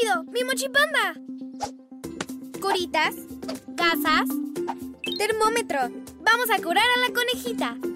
¡Rápido! ¡Mi mochipanda! Curitas, gasas, termómetro. ¡Vamos a curar a la conejita!